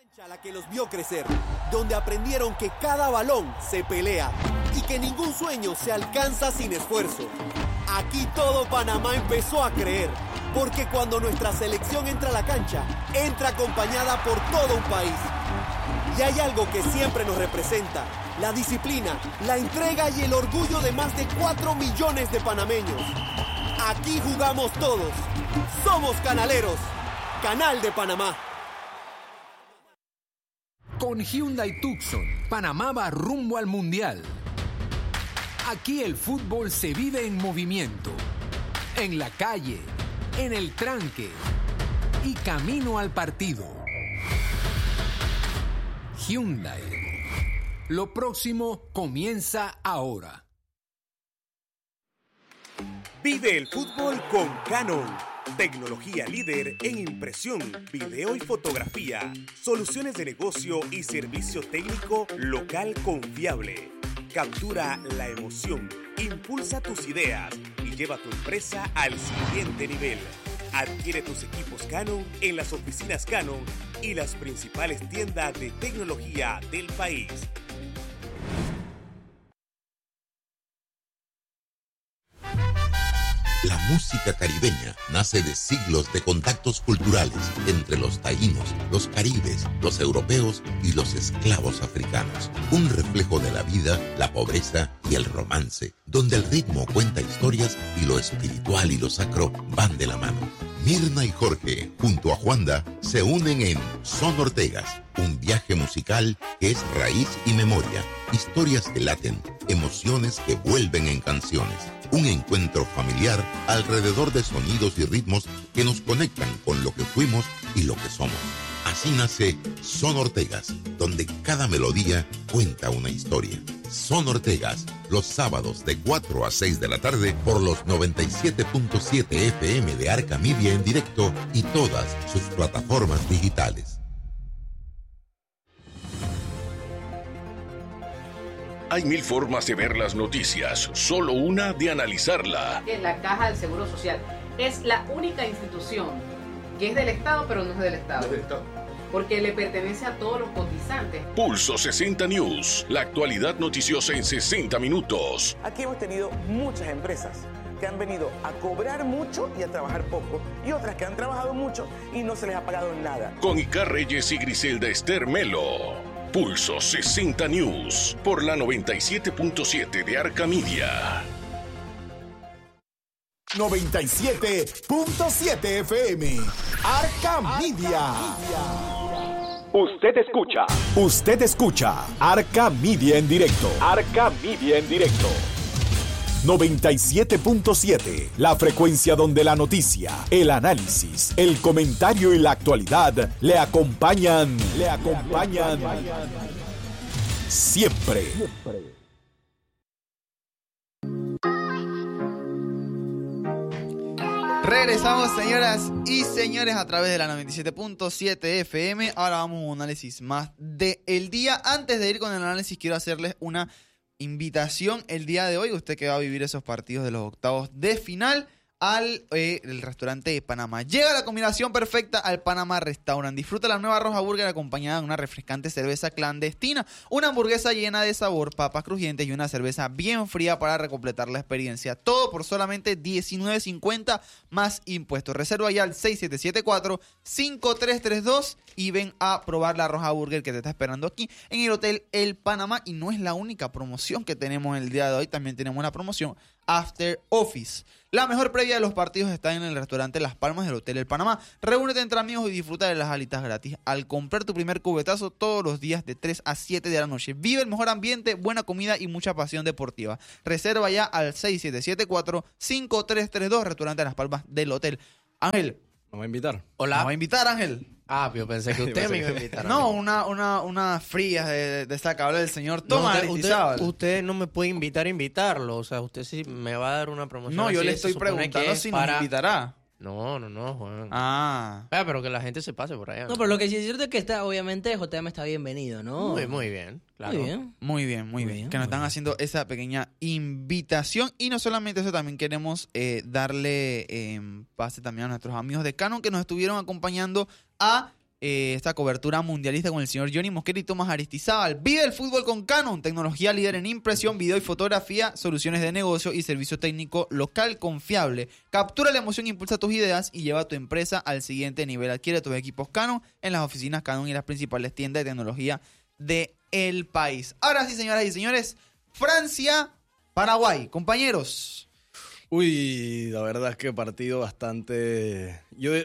La que los vio crecer, donde aprendieron que cada balón se pelea y que ningún sueño se alcanza sin esfuerzo. Aquí todo Panamá empezó a creer, porque cuando nuestra selección entra a la cancha, entra acompañada por todo un país. Y hay algo que siempre nos representa: la disciplina, la entrega y el orgullo de más de 4 millones de panameños. Aquí jugamos todos. Somos canaleros. Canal de Panamá. Con Hyundai Tucson, Panamá va rumbo al Mundial. Aquí el fútbol se vive en movimiento, en la calle, en el tranque y camino al partido. Hyundai. Lo próximo comienza ahora. Vive el fútbol con Canon. Tecnología líder en impresión, video y fotografía. Soluciones de negocio y servicio técnico local confiable. Captura la emoción, impulsa tus ideas y lleva tu empresa al siguiente nivel. Adquiere tus equipos Canon en las oficinas Canon y las principales tiendas de tecnología del país. La música caribeña nace de siglos de contactos culturales entre los taínos, los caribes, los europeos y los esclavos africanos. Un reflejo de la vida, la pobreza y el romance, donde el ritmo cuenta historias y lo espiritual y lo sacro van de la mano. Mirna y Jorge, junto a Juanda, se unen en Son Ortegas, un viaje musical que es raíz y memoria, historias que laten, emociones que vuelven en canciones. Un encuentro familiar alrededor de sonidos y ritmos que nos conectan con lo que fuimos y lo que somos. Así nace Son Ortegas, donde cada melodía cuenta una historia. Son Ortegas, los sábados de 4 a 6 de la tarde por los 97.7 FM de Arca Media en directo y todas sus plataformas digitales. Hay mil formas de ver las noticias, solo una de analizarla. La Caja del Seguro Social es la única institución que es del Estado, pero no es del Estado. Porque le pertenece a todos los cotizantes. Pulso 60 News, la actualidad noticiosa en 60 minutos. Aquí hemos tenido muchas empresas que han venido a cobrar mucho y a trabajar poco, y otras que han trabajado mucho y no se les ha pagado nada. Con Icar Reyes y Griselda Esther Melo. Pulso 60 News, por la 97.7 de Arca Media. 97.7 FM, Arca Media. Usted escucha Arca Media en directo. Arca Media en directo. 97.7, la frecuencia donde la noticia, el análisis, el comentario y la actualidad le acompañan siempre. Regresamos, señoras y señores, a través de la 97.7 FM. Ahora vamos a un análisis más del día. Antes de ir con el análisis, quiero hacerles una invitación el día de hoy. Usted que va a vivir esos partidos de los octavos de final al el restaurante de Panamá. Llega la combinación perfecta al Panamá Restaurant. Disfruta la nueva Roja Burger acompañada de una refrescante cerveza clandestina, una hamburguesa llena de sabor, papas crujientes y una cerveza bien fría para recompletar la experiencia. Todo por solamente $19.50 más impuestos. Reserva ya al 6774-5332 y ven a probar la Roja Burger que te está esperando aquí en el Hotel El Panamá. Y no es la única promoción que tenemos el día de hoy. También tenemos una promoción After Office. La mejor previa de los partidos está en el restaurante Las Palmas del Hotel El Panamá. Reúnete entre amigos y disfruta de las alitas gratis al comprar tu primer cubetazo todos los días de 3 a 7 de la noche. Vive el mejor ambiente, buena comida y mucha pasión deportiva. Reserva ya al 6774-5332, restaurante Las Palmas del Hotel. Ángel. ¿Me va a invitar? Hola. ¿Me va a invitar, Ángel? Ah, yo pensé que usted me iba a invitar. No, unas frías de esta que habla del señor Tomás. Usted no me puede invitar a invitarlo. O sea, usted sí me va a dar una promoción. No, yo le estoy preguntando si nos invitará. No, Juan. Ah. Pero que la gente se pase por allá. No, pero lo que sí es cierto es que está, obviamente, JM está bienvenido, ¿no? Muy bien. Claro. Muy bien. Que nos están haciendo esa pequeña invitación. Y no solamente eso, también queremos darle pase también a nuestros amigos de Canon que nos estuvieron acompañando a esta cobertura mundialista con el señor Johnny Mosquera y Tomás Aristizábal. Vive el fútbol con Canon, tecnología líder en impresión, video y fotografía, soluciones de negocio y servicio técnico local confiable. Captura la emoción, impulsa tus ideas y lleva a tu empresa al siguiente nivel. Adquiere tus equipos Canon en las oficinas Canon y las principales tiendas de tecnología del país. Ahora sí, señoras y señores, Francia, Paraguay. Compañeros. Uy, la verdad es que partido bastante...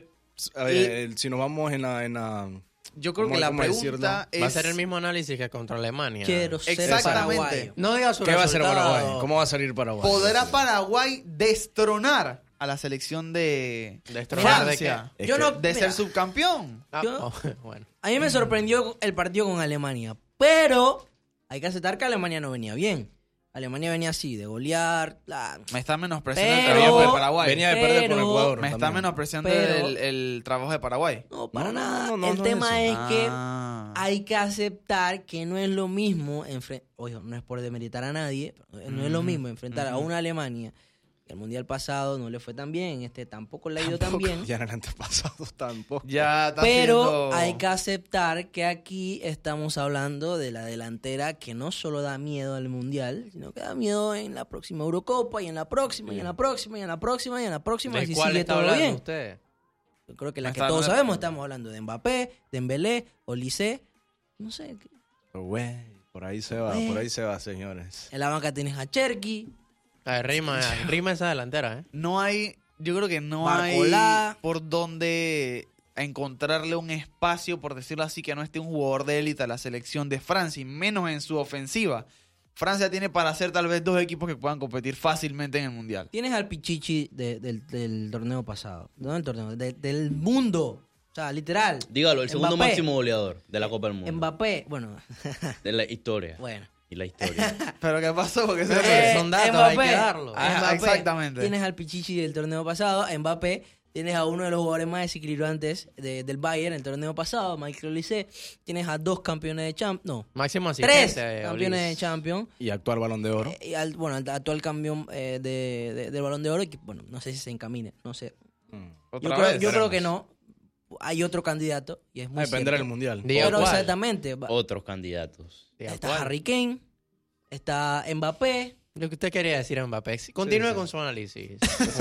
A ver, si nos vamos en la yo creo que la pregunta es... Va a ser el mismo análisis que contra Alemania. Quiero ser exactamente. Paraguay. No diga su ¿Qué va a resultado. hacer Paraguay? ¿Cómo va a salir Paraguay? ¿Podrá Paraguay destronar a la selección de Francia? ¿De qué? Yo no, de mira, ser subcampeón. Bueno. A mí me sorprendió el partido con Alemania, pero hay que aceptar que Alemania no venía bien. Alemania venía así, de golear. Me está menospreciando el Pero- trabajo de Paraguay. Venía de perder con Ecuador. Me está también. menospreciando Pero- el trabajo de Paraguay. No, para No, nada. no, el no tema es es eso. que Ah. hay que aceptar que no es lo mismo, oye, no es por demeritar a nadie, pero no es lo mismo enfrentar a una Alemania que el Mundial pasado no le fue tan bien, tampoco le ha ido tan bien. Ya en el antepasado tampoco. Ya está Pero siendo- hay que aceptar que aquí estamos hablando de la delantera que no solo da miedo al Mundial, sino que da miedo en la próxima Eurocopa y en la próxima, y en la próxima, y en la próxima, y en la próxima, ¿De si cuál sigue está todo hablando bien. usted? Yo creo que la Me que está todos hablando- sabemos, estamos hablando de Mbappé, Dembélé, Olise, no sé. Pero güey, por ahí se va, señores. En la banca tienes a Cherky, Rima esa delantera, ¿eh? No hay, yo creo que no Barcolá. hay por dónde encontrarle un espacio, por decirlo así, que no esté un jugador de élite a la selección de Francia, y menos en su ofensiva. Francia tiene para hacer tal vez 2 equipos que puedan competir fácilmente en el Mundial. tienes al Pichichi del torneo pasado, no del torneo, del mundo, o sea, literal. Dígalo, el segundo Mbappé. máximo goleador de la Copa del Mundo. Mbappé, bueno, De la historia. bueno. Y la historia. ¿Pero qué pasó? Porque son datos, hay que darlo. Ah, exactamente. Tienes al Pichichi del torneo pasado, a Mbappé, tienes a uno de los jugadores más desequilibrantes del Bayern el torneo pasado, Michael Olise, tienes a 2 campeones de Champions, no, Máximo asistente. 3 campeones de Olise. Champions, Y actual Balón de Oro. y al actual campeón del Balón de Oro, y que, bueno, no sé si se encamine, no sé. Yo creo que no. Hay otro candidato y es muy Dependerá cierto. del Mundial. Diga Pero cuál. exactamente. Otros candidatos. Diga Está cuál. Harry Kane, está Mbappé, Lo que usted quería decir a Mbappé. Continúe con su análisis.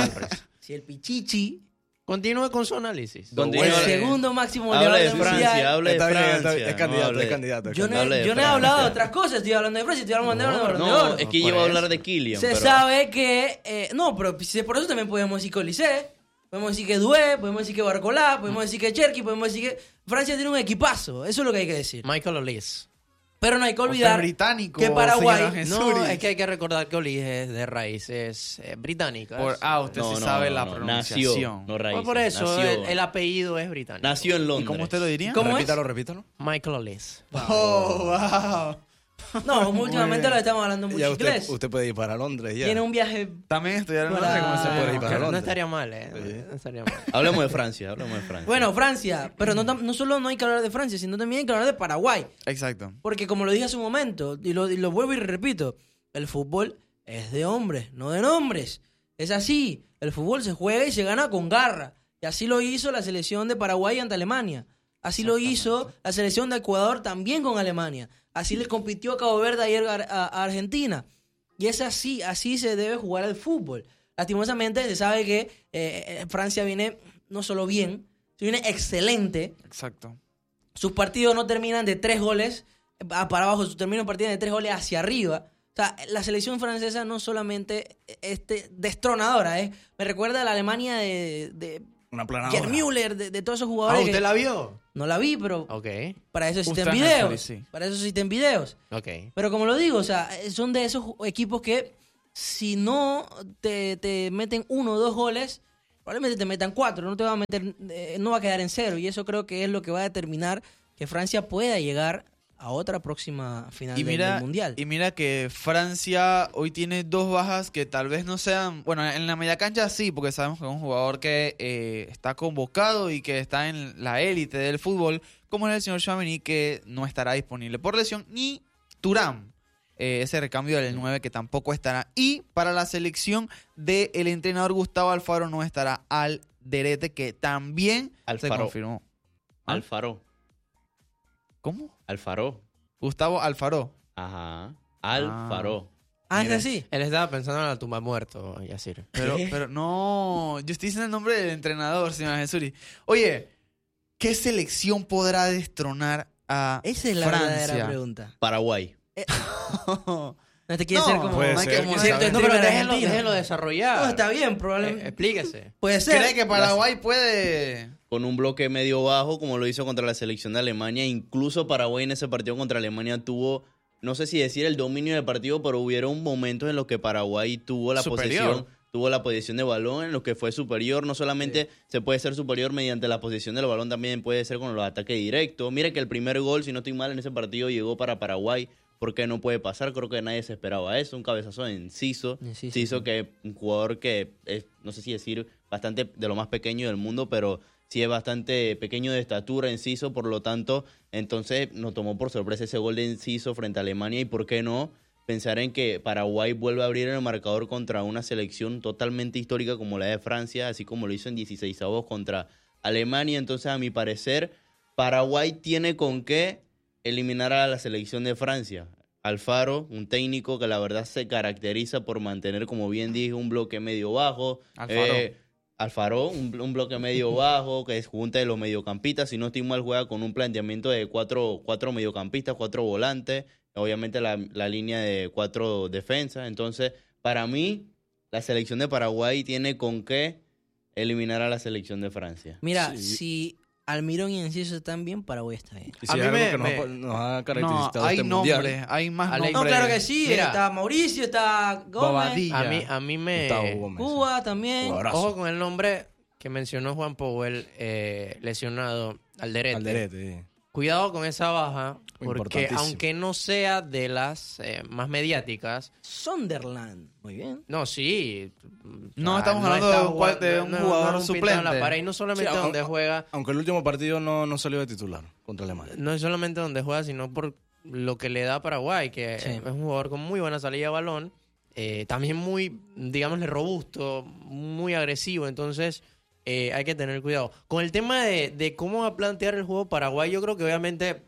si el Pichichi, Continúe con su análisis. Continúe. el segundo máximo Hable goleador de del Francia, Mundial. hable de Está bien, Francia. es candidato, hable- es candidato. Yo no, Hable de yo no he Francia. hablado de otras cosas, estoy hablando de Francia, estoy hablando de Balón de Oro. No, es que yo iba a hablar de Kylian. Se pero... sabe que... no, pero por eso también podemos decir que Olise, podemos decir que Doué, podemos decir que Barcolá, podemos decir que Cherky, podemos decir que... Francia tiene un equipazo, eso es lo que hay que decir. Michael Olise. Pero no hay que Usted olvidar es británico, que Paraguay... señora Jesús. No, es que hay que recordar que Olise es de raíces británicas. Usted se sabe la pronunciación. Nació, no raíces. Por eso, nació. el apellido es británico. Nació en Londres. ¿Y cómo usted lo diría? ¿Cómo es? Repítalo. Michael Olise. Oh, wow. No, últimamente lo estamos hablando mucho Ya inglés. usted puede ir para Londres ya. Tiene un viaje... También estudiar en Para- Londres, como se puede ir para No Londres. estaría mal, No estaría mal. Hablemos de Francia, Bueno, Francia, pero no solo no hay que hablar de Francia, sino también hay que hablar de Paraguay. Exacto. Porque como lo dije hace un momento, y lo vuelvo y repito, el fútbol es de hombres, no de nombres. Es así, el fútbol se juega y se gana con garra. Y así lo hizo la selección de Paraguay ante Alemania. Así lo hizo la selección de Ecuador también con Alemania. Así le compitió a Cabo Verde ayer a Argentina. Y es así se debe jugar el fútbol. Lastimosamente se sabe que Francia viene no solo bien, sino viene excelente. Exacto. Sus partidos no terminan de 3 goles para abajo, terminan partidos de 3 goles hacia arriba. O sea, la selección francesa no solamente destronadora, me recuerda a la Alemania de Una planadora. Gerd Müller, de todos esos jugadores. ¿Usted la vio? No la vi, pero Ok. para eso existen Usted videos. Netflix, sí. Para eso existen videos. Ok. Pero como lo digo, o sea, son de esos equipos que si no te meten 1 o 2 goles, probablemente te metan 4, no te va a meter, no va a quedar en 0. Y eso creo que es lo que va a determinar que Francia pueda llegar a otra próxima final del Mundial. Y mira que Francia hoy tiene 2 bajas que tal vez no sean... Bueno, en la media cancha sí, porque sabemos que es un jugador que está convocado y que está en la élite del fútbol, como es el señor Tchouaméni, que no estará disponible por lesión, ni Thuram, ese recambio del 9 que tampoco estará. Y para la selección del entrenador Gustavo Alfaro no estará Alderete, que también se confirmó. Alfaro. ¿Cómo? Alfaro. Gustavo Alfaro. Ajá. Alfaro. ¿es así? Él estaba pensando en la tumba muerto, Yacir. Pero no, yo estoy diciendo el nombre del entrenador, señora Jesuri. Oye, ¿qué selección podrá destronar a Esa es la Francia? verdadera pregunta. Paraguay. No te quiere ser como... puede no, ser. como No, cierto pero streamer argentino. déjelo desarrollar. No, está bien, probablemente. Explíquese. Puede ser. ¿Cree que Paraguay puede...? Con un bloque medio bajo, como lo hizo contra la selección de Alemania. Incluso Paraguay en ese partido contra Alemania tuvo, no sé si decir el dominio del partido, pero hubieron momentos en los que Paraguay tuvo la posesión de balón, en los que fue superior. No solamente se puede ser superior mediante la posesión del balón, también puede ser con los ataques directos. Mire que el primer gol, si no estoy mal, en ese partido llegó para Paraguay. ¿Por qué no puede pasar? Creo que nadie se esperaba eso. Un cabezazo de Enciso. Enciso, que es un jugador que es, no sé si decir, bastante de lo más pequeño del mundo, pero sí es bastante pequeño de estatura, Enciso. Por lo tanto, entonces nos tomó por sorpresa ese gol de Enciso frente a Alemania. Y por qué no pensar en que Paraguay vuelve a abrir el marcador contra una selección totalmente histórica como la de Francia, así como lo hizo en 16avos contra Alemania. Entonces, a mi parecer, Paraguay tiene con qué eliminar a la selección de Francia. Alfaro, un técnico que la verdad se caracteriza por mantener, como bien dije, un bloque medio bajo. Alfaro, un bloque medio bajo, que es junta de los mediocampistas. Si no estoy mal, juega con un planteamiento de cuatro mediocampistas, 4 volantes. Obviamente la línea de 4 defensas. Entonces, para mí, la selección de Paraguay tiene con qué eliminar a la selección de Francia. Mira, si Almirón y Enciso están bien, Paraguay está bien. Y si hay algo que nos ha caracterizado hay este nombres, mundial. hay más nombres. No, claro que sí. Mira, está Mauricio, está Gómez. Bobadilla. A mí me... Gustavo Gómez. Cuba también. Ojo con el nombre que mencionó Juan Powell, lesionado, Alderete. Cuidado con esa baja, porque aunque no sea de las más mediáticas... Sunderland, muy bien. No, sí. No estamos hablando de un jugador suplente. La pared, y no solamente donde juega... Aunque el último partido no salió de titular contra Alemania. No es solamente donde juega, sino por lo que le da a Paraguay, que es un jugador con muy buena salida de balón, también muy, digámosle, robusto, muy agresivo, entonces... hay que tener cuidado. Con el tema de cómo va a plantear el juego Paraguay, yo creo que obviamente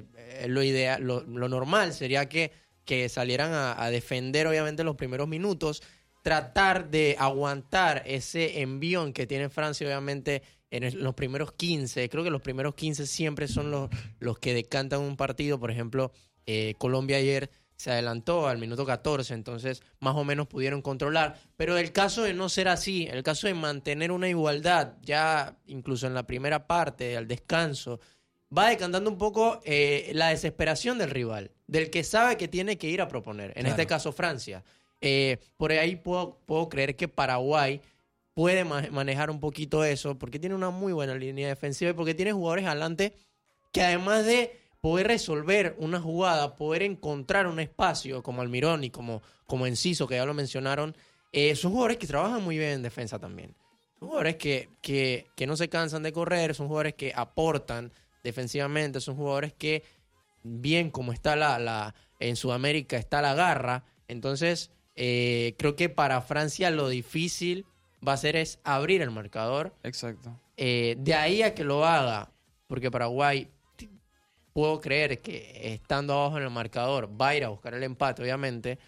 lo normal sería que salieran a defender obviamente los primeros minutos, tratar de aguantar ese envión que tiene Francia obviamente en los primeros 15. Creo que los primeros 15 siempre son los que decantan un partido. Por ejemplo, Colombia ayer se adelantó al minuto 14, entonces más o menos pudieron controlar. Pero el caso de no ser así, el caso de mantener una igualdad, ya incluso en la primera parte, al descanso, va decantando un poco la desesperación del rival, del que sabe que tiene que ir a proponer. En este caso, Francia. Por ahí puedo creer que Paraguay puede manejar un poquito eso, porque tiene una muy buena línea defensiva y porque tiene jugadores adelante que además de poder resolver una jugada, poder encontrar un espacio como Almirón y como Enciso, que ya lo mencionaron, son jugadores que trabajan muy bien en defensa también. Son jugadores que no se cansan de correr, son jugadores que aportan defensivamente, son jugadores que, bien como está en Sudamérica, está la garra. Entonces, creo que para Francia lo difícil va a ser es abrir el marcador. Exacto. De ahí a que lo haga, porque Paraguay... puedo creer que estando abajo en el marcador va a ir a buscar el empate, obviamente.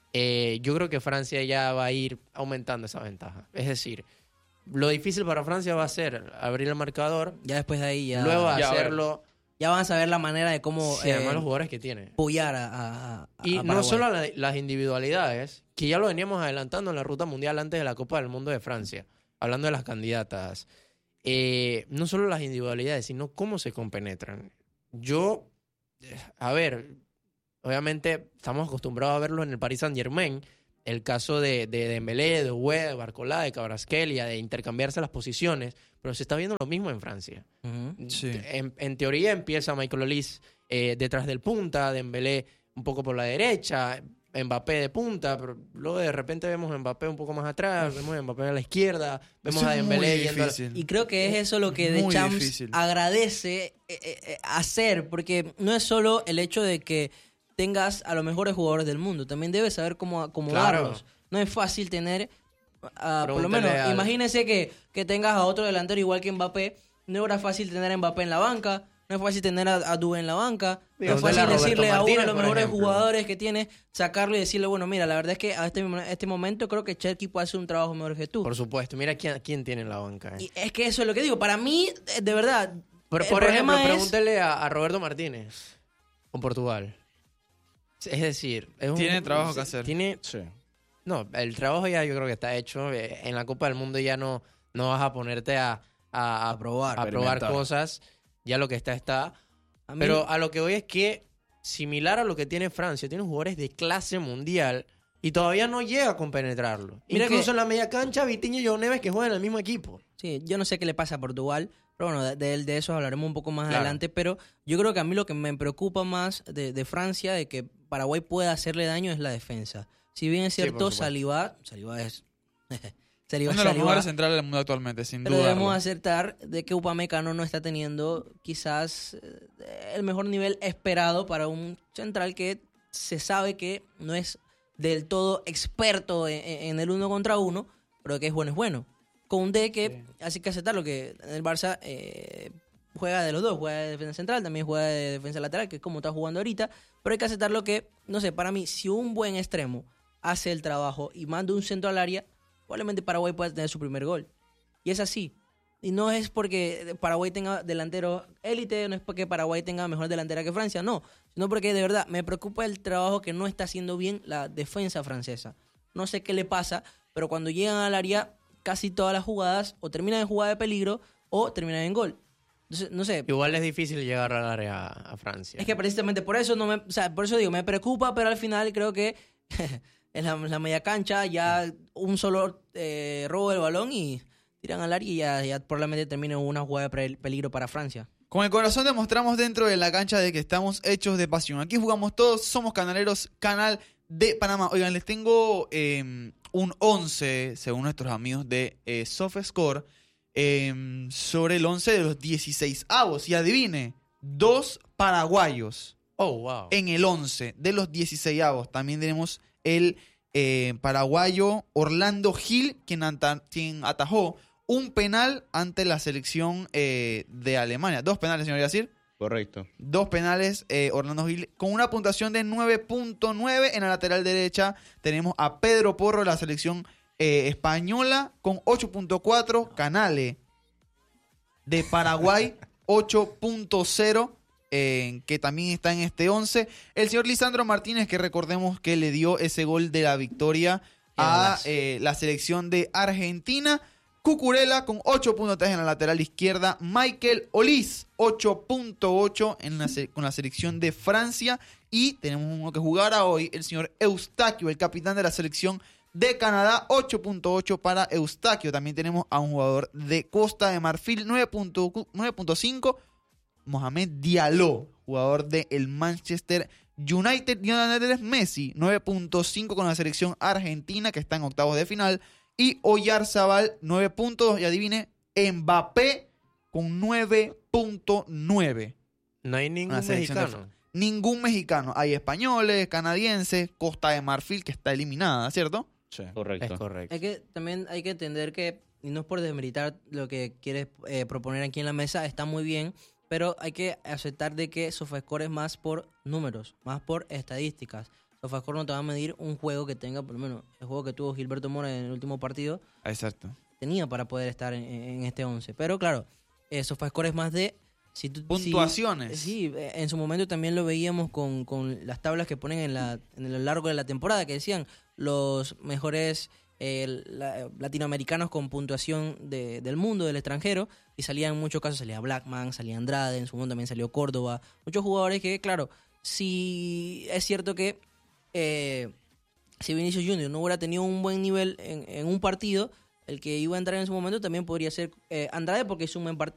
Yo creo que Francia ya va a ir aumentando esa ventaja. Es decir, lo difícil para Francia va a ser abrir el marcador. Ya después de ahí ya... Luego ya hacerlo... Ya van a saber la manera de cómo... Sí, además los jugadores que tiene. Apoyar a y no solo las individualidades, que ya lo veníamos adelantando en la ruta mundial antes de la Copa del Mundo de Francia, hablando de las candidatas. No solo las individualidades, sino cómo se compenetran. Yo, a ver, obviamente estamos acostumbrados a verlo en el Paris Saint-Germain, el caso de Dembélé, de Doué, de Barcola, de Kvaratskhelia, de intercambiarse las posiciones, pero se está viendo lo mismo en Francia. Sí. En teoría empieza Michael Olise detrás del punta, Dembélé un poco por la derecha, Mbappé de punta, pero luego de repente vemos a Mbappé un poco más atrás, vemos a Mbappé a la izquierda, vemos a Dembélé yendo Y creo que es eso lo que Deschamps agradece hacer, porque no es solo el hecho de que tengas a los mejores jugadores del mundo, también debes saber cómo acomodarlos. Claro. No es fácil tener, por lo menos, imagínese que tengas a otro delantero igual que Mbappé, no era fácil tener a Mbappé en la banca, no es fácil tener a Dubé en la banca, no es Pregúntale fácil a Roberto decirle a uno de Martínez, los por mejores ejemplo. jugadores que tiene, sacarlo y decirle, bueno, mira, la verdad es que a este momento creo que Cherki puede hacer un trabajo mejor que tú. Por supuesto, mira quién tiene en la banca. Y es que eso es lo que digo, para mí, de verdad, Por el ejemplo, problema es... pregúntale a Roberto Martínez con Portugal. Es decir, Tiene trabajo que hacer. No, el trabajo ya yo creo que está hecho. En la Copa del Mundo ya no vas a ponerte a probar cosas. Ya lo que está. Pero a lo que voy es que, similar a lo que tiene Francia, tiene jugadores de clase mundial y todavía no llega a compenetrarlo. Mira Incluso que- en la media cancha, Vitinho y João Neves que juegan en el mismo equipo. Sí, yo no sé qué le pasa a Portugal, pero bueno, de eso hablaremos un poco más Claro. adelante, pero yo creo que a mí lo que me preocupa más de Francia, de que Paraguay pueda hacerle daño, es la defensa. Si bien es Sí, por cierto, supuesto. Saliba es... Uno de los mejores centrales del mundo actualmente, sin pero duda. debemos aceptar de que Upamecano no está teniendo quizás el mejor nivel esperado para un central que se sabe que no es del todo experto en el 1 contra 1, pero que es bueno. Koundé, que así que aceptarlo, que en el Barça juega de los dos, juega de defensa central, también juega de defensa lateral, que es como está jugando ahorita, pero hay que aceptarlo que, no sé, para mí, si un buen extremo hace el trabajo y manda un centro al área, probablemente Paraguay pueda tener su primer gol. Y es así. Y no es porque Paraguay tenga delantero élite, no es porque Paraguay tenga mejor delantera que Francia, no. Sino porque de verdad me preocupa el trabajo que no está haciendo bien la defensa francesa. No sé qué le pasa, pero cuando llegan al área, casi todas las jugadas o terminan en jugada de peligro o terminan en gol. Entonces, no sé. Igual es difícil llegar al área a Francia. Es que precisamente por eso por eso digo, me preocupa, pero al final creo que en la media cancha ya un solo robo del balón y tiran al área y ya probablemente termine una jugada de peligro para Francia. Con el corazón demostramos dentro de la cancha de que estamos hechos de pasión. Aquí jugamos todos, somos canaleros, canal de Panamá. Oigan, les tengo un 11, según nuestros amigos de SoftScore, sobre el 11 de los 16avos. Y adivine, 2 paraguayos. Oh, wow. En el 11 de los 16avos. También tenemos el paraguayo Orlando Gil, quien atajó un penal ante la selección de Alemania. 2 penales, señor Yacir. Correcto. 2 penales, Orlando Gil, con una puntuación de 9.9. En la lateral derecha tenemos a Pedro Porro, de la selección española, con 8.4. Canale, de Paraguay, 8.0. Que también está en este 11. El señor Lisandro Martínez, que recordemos que le dio ese gol de la victoria a la selección de Argentina. Cucurella con 8.3 en la lateral izquierda. Michael Olís, 8.8 con la selección de Francia. Y tenemos uno que jugará hoy, el señor Eustaquio, el capitán de la selección de Canadá, 8.8 para Eustaquio. También tenemos a un jugador de Costa de Marfil, 9.5. Mohamed Diallo, jugador del Manchester United. Lionel Messi, 9.5 con la selección argentina, que está en octavos de final. Y Oyarzabal, 9.2. Y adivine, Mbappé con 9.9. No hay ningún mexicano. Ningún mexicano. Hay españoles, canadienses, Costa de Marfil, que está eliminada, ¿cierto? Sí. Correcto. Es correcto. Es que también hay que entender que, y no es por desmeritar lo que quieres proponer aquí en la mesa, está muy bien, pero hay que aceptar de que SofaScore es más por números, más por estadísticas. SofaScore no te va a medir un juego que tenga, por lo menos el juego que tuvo Gilberto Mora en el último partido. Exacto. Tenía para poder estar en este 11. Pero claro, SofaScore es más de... puntuaciones. Sí, en su momento también lo veíamos con las tablas que ponen en lo largo de la temporada, que decían los mejores latinoamericanos con puntuación del mundo, del extranjero, y salían en muchos casos, salía Blackman, salía Andrade, en su momento también salió Córdoba, muchos jugadores que, claro, si es cierto que si Vinicius Junior no hubiera tenido un buen nivel en un partido, el que iba a entrar en su momento también podría ser Andrade, porque hizo un buen